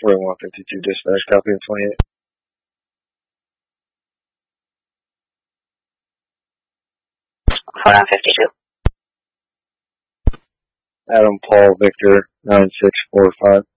4152 dispatch, copy of 28. Hold on, 52. Adam Paul Victor 9645.